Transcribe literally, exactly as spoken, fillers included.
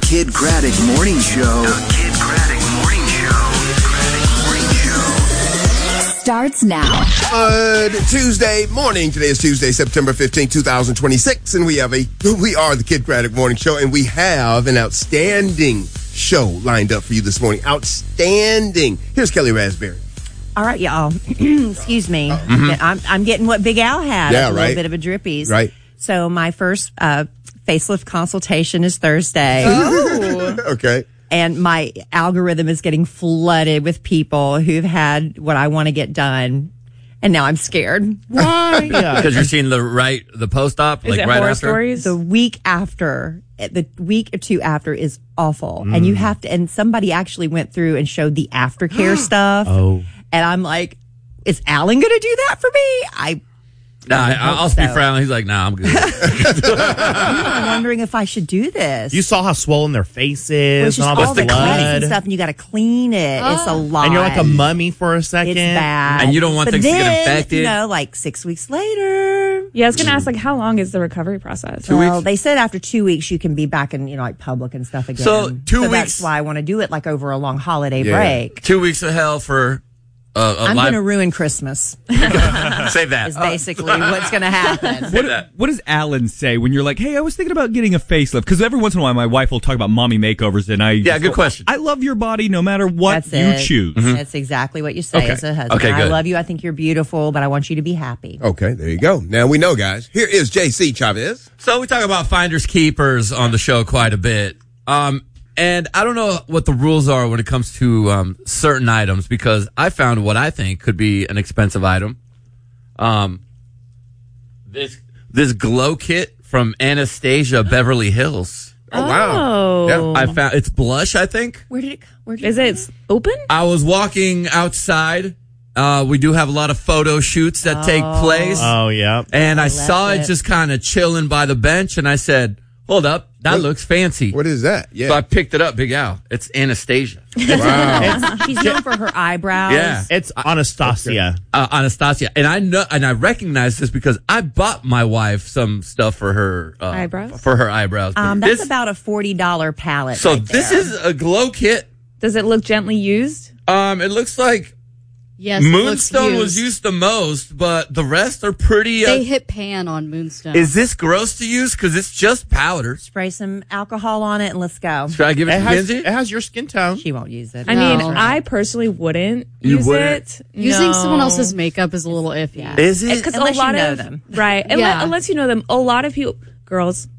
Kid Craddock Morning Show. The Kid Craddock Morning Show. Kid Craddock Morning Show. Starts now. Good Tuesday morning. Today is Tuesday, September fifteenth, twenty twenty-six, and we have a we are the Kid Craddock Morning Show, and we have an outstanding show lined up for you this morning. Outstanding. Here's Kelly Raspberry. All right, y'all. Excuse me. Mm-hmm. I'm I'm getting what Big Al had. Yeah, a right. little bit of a drippies. Right. So my first uh, facelift consultation is Thursday. Oh. Okay. And my algorithm is getting flooded with people who've had what I want to get done. And now I'm scared. Why? Because you're seeing the right, the post-op, is like it right horror after? Stories? The week after, the week or two after is awful. Mm. And you have to, and somebody actually went through and showed the aftercare stuff. Oh. And I'm like, is Alan going to do that for me? I Nah, I, I'll speak so. for Alan. He's like, nah, I'm good. I'm wondering if I should do this. You saw how swollen their face is, Well, it's just and all all the the cleansing blood. stuff, and you got to clean it. Oh. It's a lot. And you're like a mummy for a second. It's bad. And you don't want but things to then, get infected. You know, like six weeks later. Yeah, I was going to ask, like, how long is the recovery process? Two well, weeks? they said after two weeks you can be back in, you know, like public and stuff again. So, two That's weeks- why I want to do it like over a long holiday Yeah. break. Two weeks of hell for uh, a I'm live. going to ruin Christmas. Save that. Is basically what's going to happen. Save that. What does Alan say when you're like, hey, I was thinking about getting a facelift? Because every once in a while, my wife will talk about mommy makeovers, and I Yeah, good question. I love your body no matter what That's you it. choose. That's exactly what you say Okay. as a husband. Okay, I good. love you. I think you're beautiful, but I want you to be happy. Okay, there you go. Now we know, guys. Here is J C Chavez. So we talk about finders keepers on the show quite a bit. Um, and I don't know what the rules are when it comes to um, certain items, because I found what I think could be an expensive item. Um, this this glow kit from Anastasia Beverly Hills. Oh, wow. Oh. Yeah. I found it's blush, I think. Where did it? Where did Is it open? I was walking outside. Uh, we do have a lot of photo shoots that take place. Oh, yeah. And I, I saw love it, it. just kind of chilling by the bench, and I said, hold up, that What- looks fancy. What is that? Yeah. So I picked it up, Big Al. It's Anastasia. Wow. She's known for her eyebrows. Yeah. It's Anastasia. Uh, Anastasia. And I know, and I recognize this because I bought my wife some stuff for her uh, Eyebrows? For her eyebrows. Um, that's This- about a forty dollars palette. So right this there. is a glow kit. Does it look gently used? Um, it looks like Yes, it looks Moonstone used. was used the most, but the rest are pretty. Uh, They hit pan on Moonstone. is this gross to use? Because it's just powder. Spray some alcohol on it and let's go. Should I give it, It to has, Kenzie? it has your skin tone. She won't use it. I No. mean, I personally wouldn't You use wouldn't? it. Using No. someone else's makeup is a little iffy. Yeah. Is it? Because a Unless you lot know of them. right, unless, Yeah. unless you know them, a lot of people, girls,